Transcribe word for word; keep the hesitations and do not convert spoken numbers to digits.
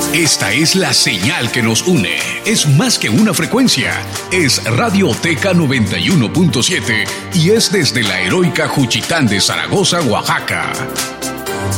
Esta es la señal que nos une. Es más que una frecuencia. Es Radioteca noventa y uno punto siete y es desde la heroica Juchitán de Zaragoza, Oaxaca.